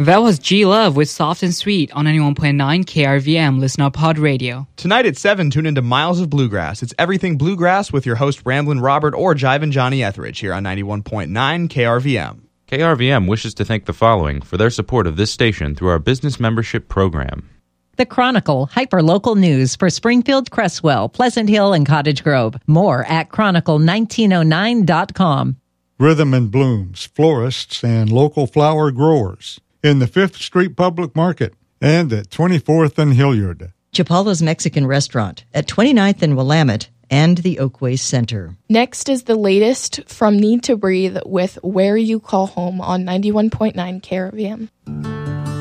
That was G Love with Soft and Sweet on 91.9 KRVM, Listener Pod Radio. Tonight at 7, tune into Miles of Bluegrass. It's everything bluegrass with your host Ramblin' Robert or Jivin' Johnny Etheridge here on 91.9 KRVM. KRVM wishes to thank the following for their support of this station through our business membership program. The Chronicle, hyper-local news for Springfield, Cresswell, Pleasant Hill, and Cottage Grove. More at chronicle1909.com. Rhythm and Blooms, florists and local flower growers in the 5th Street Public Market and at 24th and Hilliard. Chapala's Mexican Restaurant at 29th and Willamette and the Oakway Center. Next is the latest from Need to Breathe with Where You Call Home on 91.9 KRVM.